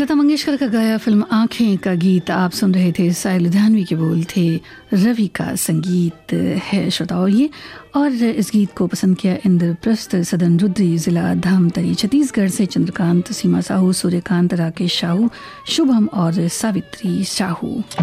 लता मंगेशकर का गाया फिल्म आँखें का गीत आप सुन रहे थे। साहिल लुधियानवी के बोल थे, रवि का संगीत है श्रोताओं ये। और इस गीत को पसंद किया इंद्रप्रस्थ, सदन रुद्री, जिला धामतरी छत्तीसगढ़ से चंद्रकांत, सीमा साहू, सूर्यकांत, राकेश साहू, शुभम और सावित्री साहू।